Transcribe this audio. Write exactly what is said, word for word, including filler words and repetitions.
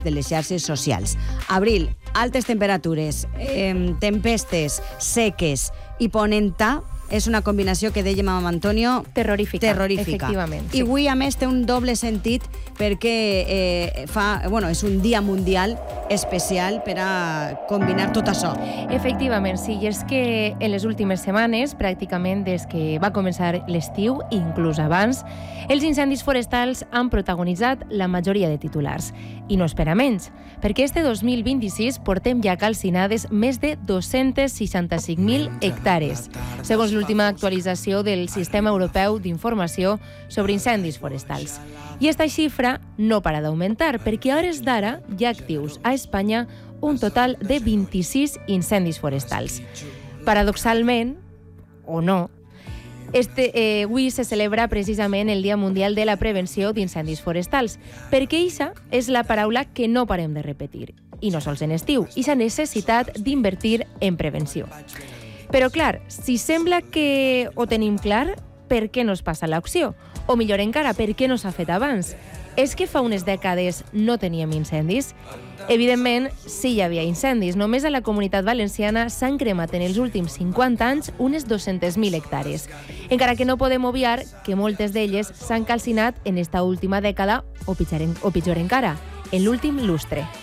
de les xarxes socials. Abril, altes temperatures, eh, tempestes, seques i ponenta, és una combinació que dèiem amb Antonio... Terrorífica, terrorífica. efectivament. I avui, a més, té un doble sentit perquè eh, fa, bueno, és un dia mundial especial per a combinar tot això. Efectivament, sí, i és que en les últimes setmanes, pràcticament des que va començar l'estiu, inclús abans, els incendis forestals han protagonitzat la majoria de titulars. I no espera menys, perquè este dos mil vint-i-sis portem ja calcinades més de dos-cents seixanta-cinc mil hectàrees, segons l'última actualització del Sistema Europeu d'Informació sobre Incendis Forestals. I esta xifra no para d'augmentar, perquè a hores d'ara hi ha actius a Espanya un total de vint-i-sis incendis forestals. Paradoxalment, o no, este, eh, avui se celebra precisament el Dia Mundial de la Prevenció d'Incendis Forestals, perquè eixa és la paraula que no parem de repetir, i no sols en estiu, i s'ha necessitat d'invertir en prevenció. Però, clar, si sembla que ho tenim clar, per què no es passa a l'acció? O millor encara, per què no s'ha fet abans? És que fa unes dècades no teníem incendis? Evidentment, sí hi havia incendis. Només a la Comunitat Valenciana s'han cremat en els últims cinquanta anys unes dos-cents mil hectàrees. Encara que no podem obviar que moltes d'elles s'han calcinat en esta última dècada, o pitjor, o pitjor encara, en l'últim lustre.